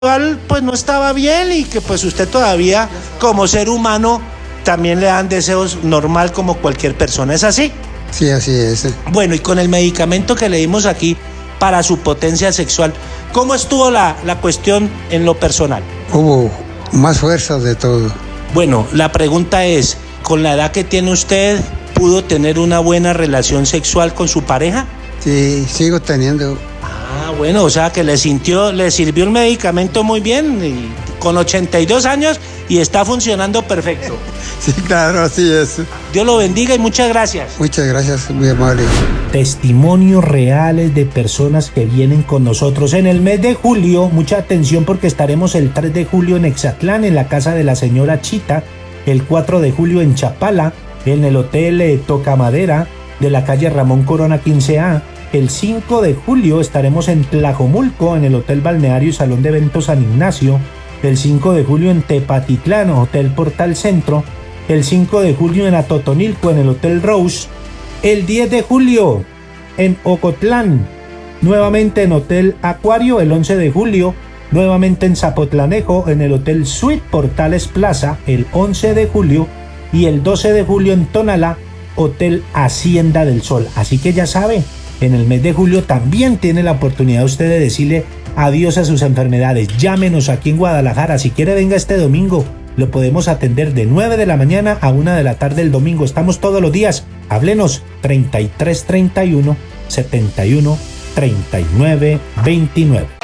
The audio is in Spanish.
pues no estaba bien y que pues usted todavía como ser humano también le dan deseos normal como cualquier persona. ¿Es así? Sí, así es. Bueno, y con el medicamento que le dimos aquí para su potencia sexual, ¿cómo estuvo la cuestión en lo personal? Hubo más fuerza de todo. Bueno, la pregunta es, ¿con la edad que tiene usted, pudo tener una buena relación sexual con su pareja? Sí, sigo teniendo. Ah, bueno, o sea que le sirvió el medicamento muy bien, y con 82 años y está funcionando perfecto. Sí, claro, así es. Dios lo bendiga y muchas gracias. Muchas gracias, muy amable. Testimonios reales de personas que vienen con nosotros en el mes de julio. Mucha atención porque estaremos el 3 de julio en Exatlán, en la casa de la señora Chita, el 4 de julio en Chapala, en el hotel Tocamadera de la calle Ramón Corona 15A. El 5 de julio estaremos en Tlajomulco, en el Hotel Balneario y Salón de Eventos San Ignacio. El 5 de julio en Tepatitlán, Hotel Portal Centro. El 5 de julio en Atotonilco, en el Hotel Rose. El 10 de julio en Ocotlán, nuevamente en Hotel Acuario. El 11 de julio nuevamente en Zapotlanejo, en el Hotel Suite Portales Plaza, el 11 de julio. Y el 12 de julio en Tonalá, Hotel Hacienda del Sol. Así que ya sabe, en el mes de julio también tiene la oportunidad usted de decirle adiós a sus enfermedades. Llámenos aquí en Guadalajara. Si quiere, venga este domingo. Lo podemos atender de 9 de la mañana a 1 de la tarde el domingo. Estamos todos los días. Háblenos 3331 71 39 29.